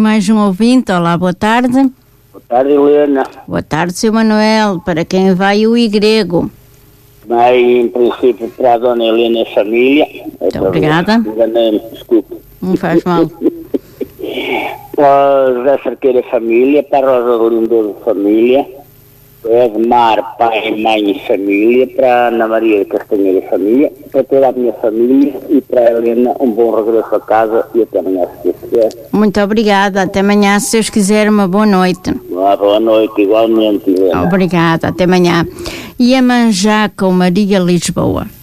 mais um ouvinte. Olá, boa tarde. Boa tarde, Helena. Boa tarde, Sr. Manuel. Para quem vai o Y? Vai, em princípio, para a dona Helena e a família. Muito obrigada. Enganei-me, desculpe. Não faz mal. Para a José Cerqueira e família, para a Rosa Lindoso família, para Edmar, pai, mãe e família, para a Ana Maria de Castanheira e família, para toda a minha família e para a Helena um bom regresso a casa e até amanhã, se Deus quiser. Muito obrigada. Até amanhã, se Deus quiser, uma boa noite. Boa noite, igualmente, Helena. Obrigada. Até amanhã. E a Manjá com Maria Lisboa.